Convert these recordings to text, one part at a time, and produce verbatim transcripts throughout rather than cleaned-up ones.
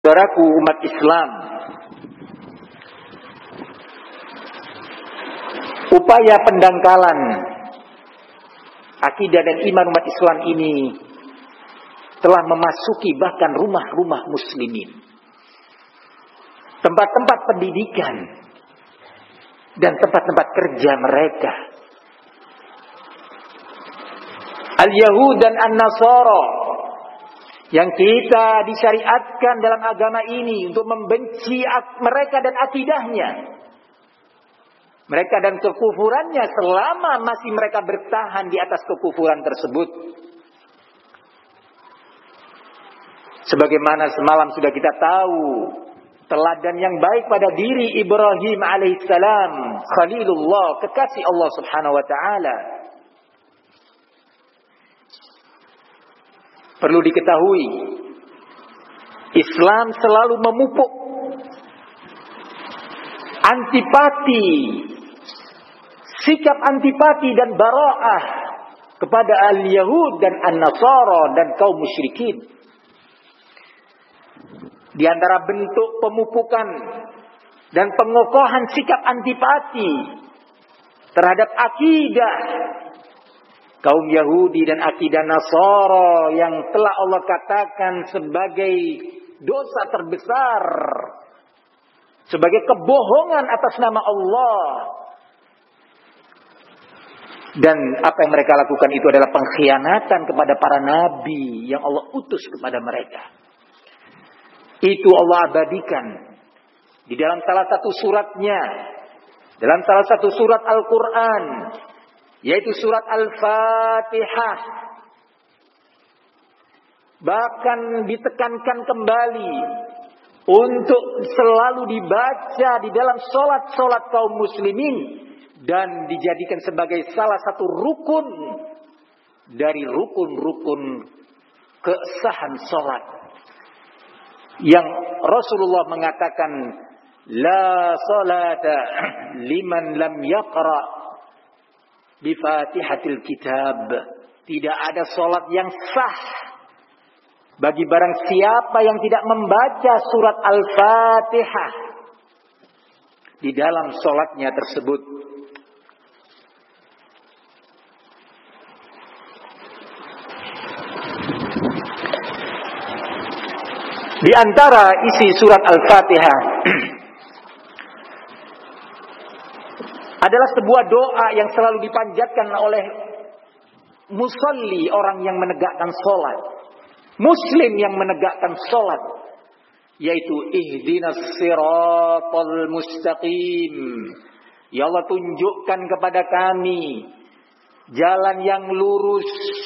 Saudaraku umat Islam, upaya pendangkalan akidah dan iman umat Islam ini telah memasuki bahkan rumah-rumah muslimin, tempat-tempat pendidikan dan tempat-tempat kerja mereka. Al-Yahud dan An-Nasara yang kita disyariatkan dalam agama ini untuk membenci mereka dan akidahnya, mereka dan kekufurannya, selama masih mereka bertahan di atas kekufuran tersebut. Sebagaimana semalam sudah kita tahu teladan yang baik pada diri Ibrahim alaihissalam, Khalilullah, kekasih Allah subhanahu wa ta'ala. Perlu diketahui, Islam selalu memupuk antipati, sikap antipati dan bara'ah kepada al-Yahud dan an-Nasara dan kaum musyrikin. Di antara bentuk pemupukan dan pengokohan sikap antipati terhadap akidah kaum Yahudi dan akidah Nasara yang telah Allah katakan sebagai dosa terbesar, sebagai kebohongan atas nama Allah. Dan apa yang mereka lakukan itu adalah pengkhianatan kepada para nabi yang Allah utus kepada mereka. Itu Allah abadikan di dalam salah satu suratnya, dalam salah satu surat Al-Quran, yaitu surat Al-Fatihah. Bahkan ditekankan kembali untuk selalu dibaca di dalam solat-solat kaum muslimin dan dijadikan sebagai salah satu rukun dari rukun-rukun kesahan solat, yang Rasulullah mengatakan la salata liman lam yaqra bi Fatihatil Kitab. Tidak ada salat yang sah bagi barang siapa yang tidak membaca surat Al-Fatihah di dalam salatnya tersebut. Di antara isi surat Al-Fatihah adalah sebuah doa yang selalu dipanjatkan oleh musalli, orang yang menegakkan sholat, muslim yang menegakkan sholat, yaitu ihdinas siratal mustaqim. Ya Allah, tunjukkan kepada kami jalan yang lurus.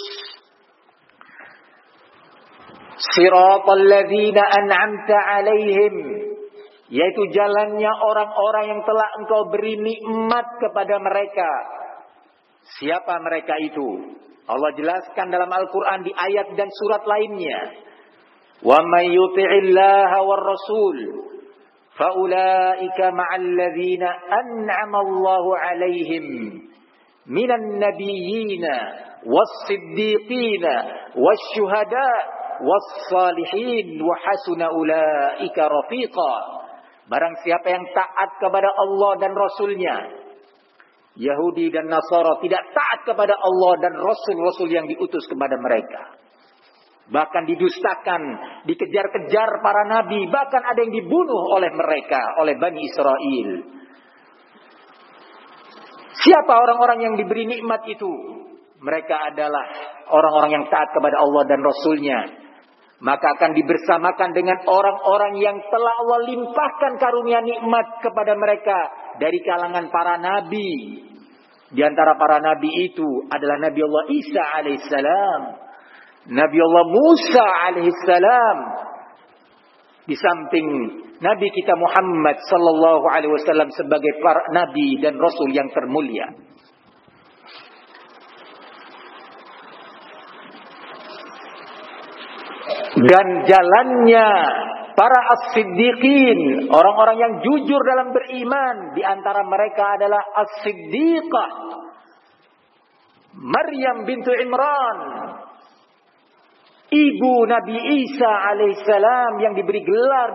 Siratal ladzina an'amta alaihim, yaitu jalannya orang-orang yang telah Engkau beri nikmat kepada mereka. Siapa mereka itu? Allah jelaskan dalam Al-Quran di ayat dan surat lainnya. Wa may yuti'illaha war rasul fa ulaika ma'al ladzina an'ama Allahu alaihim minan nabiyyina was-siddiqina wasyuhada was-salihin wa hasuna ulaika rafiqa. Barang siapa yang taat kepada Allah dan Rasulnya, Yahudi dan Nasara tidak taat kepada Allah dan Rasul-Rasul yang diutus kepada mereka, bahkan didustakan, dikejar-kejar para nabi, bahkan ada yang dibunuh oleh mereka, oleh Bani Israel. Siapa orang-orang yang diberi nikmat itu? Mereka adalah orang-orang yang taat kepada Allah dan Rasulnya. Maka akan dibersamakan dengan orang-orang yang telah Allah limpahkan karunia nikmat kepada mereka dari kalangan para nabi. Di antara para nabi itu adalah Nabi Allah Isa alaihissalam, Nabi Allah Musa alaihissalam, di samping Nabi kita Muhammad sallallahu alaihi wasallam sebagai para nabi dan rasul yang termulia. Dan jalannya para as-siddiqin, orang-orang yang jujur dalam beriman, di antara mereka adalah as-siddiqah Maryam bintu Imran, ibu Nabi Isa alaihissalam yang diberi gelar